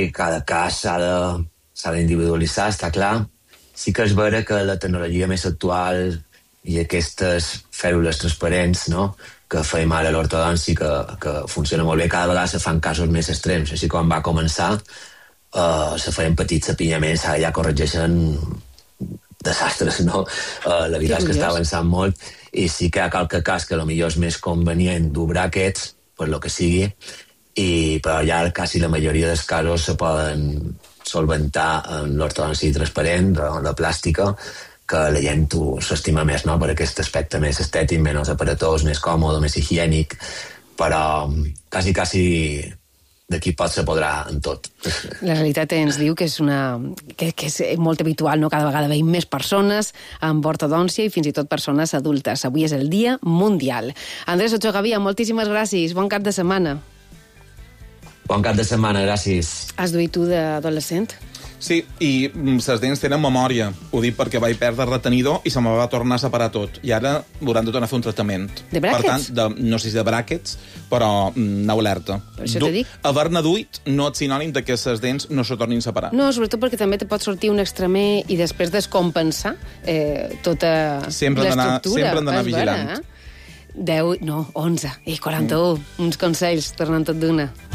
cada cas s'ha d'individualitzar, està clar. Sí que és vera que la tecnologia més actual i aquestes fèrules transparents, no?, que feim ara a l'ortodòncia, que funciona molt bé, cada vegada se fan casos més extrems. Així quan va començar, se feien petits apinyaments, ara ja corregeixen desastres, no? La veritat és que està avançant molt, i sí que hi ha qualque cas que potser és més convenient d'obrar aquests, per lo que sigui, però ja quasi la majoria dels casos se poden solventar en l'ortodòncia transparent, de plàstica, que la gent s'estima més, no?, per aquest aspecte més estètic, menys aparatós, més còmode, més higiènic, però quasi d'aquí pot se podrà en tot. La realitat ens diu que és molt habitual, no? Cada vegada veiem més persones amb ortodòncia i fins i tot persones adultes. Avui és el Dia Mundial. Andrés Ochoa Gavia, moltíssimes gràcies. Bon cap de setmana. Bon cap de setmana, gràcies. Has duit tu d'adolescent? Sí, i les dents tenen memòria. Ho dic perquè vaig perdre retenidor i se me va tornar a separar tot. I ara hauran de tornar a fer un tractament. De bràquets? Per tant, no sé si de bràquets, però anau alerta. Per això t'he dit. Haver-ne duit no és sinònim de que les dents no se tornin a separar. No, sobretot perquè també te pot sortir un extremer i després descompensar tota l'estructura. Sempre hem d'anar vigilant. 10, no, 11 i 41. Uns consells, tornant tot d'una.